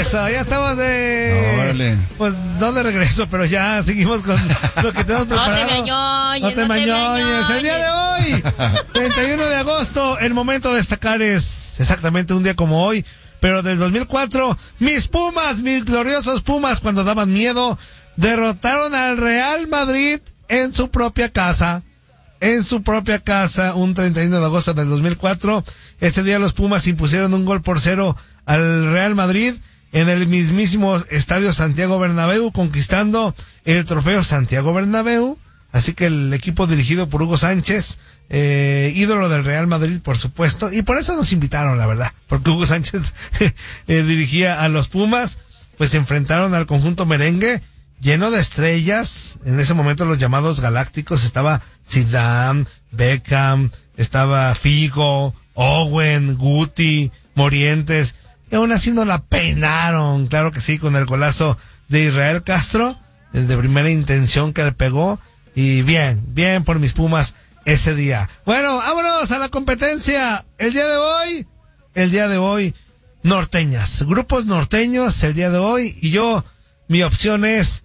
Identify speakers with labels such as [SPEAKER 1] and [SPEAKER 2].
[SPEAKER 1] Eso, ya estamos
[SPEAKER 2] Órale.
[SPEAKER 1] pues no de regreso, pero ya seguimos con lo que tenemos preparado. No te mañoñes. El día de hoy, 31 de agosto, el momento de destacar es exactamente un día como hoy, pero del 2004, mis Pumas, mis gloriosos Pumas, cuando daban miedo, derrotaron al Real Madrid en su propia casa. Un 31 de agosto del 2004. Ese día los Pumas impusieron 1-0 al Real Madrid en el mismísimo Estadio Santiago Bernabéu, conquistando el trofeo Santiago Bernabéu. Así que el equipo dirigido por Hugo Sánchez, ídolo del Real Madrid, por supuesto, y por eso nos invitaron, la verdad, porque Hugo Sánchez dirigía a los Pumas, pues se enfrentaron al conjunto merengue, lleno de estrellas. En ese momento los llamados galácticos, estaba Zidane, Beckham, estaba Figo, Owen, Guti, Morientes, y aún así no la peinaron, claro que sí, con el golazo de Israel Castro, de primera intención que le pegó, y bien por mis Pumas ese día. Bueno, vámonos a la competencia. El día de hoy, norteñas, grupos norteños el día de hoy, y mi opción es